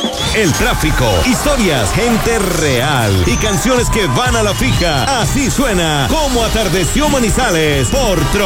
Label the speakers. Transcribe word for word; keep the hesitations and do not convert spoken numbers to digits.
Speaker 1: El tráfico, historias, gente real y canciones que van a la fija. Así suena Como Atardeció Manizales por Tro